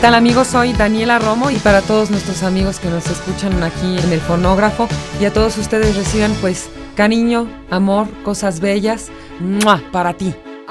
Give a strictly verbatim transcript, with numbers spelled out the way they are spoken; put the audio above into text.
tal, amigos? Soy Daniela Romo y para todos nuestros amigos que nos escuchan aquí en el fonógrafo y a todos ustedes reciban pues cariño, amor, cosas bellas, ¡mua!, para ti.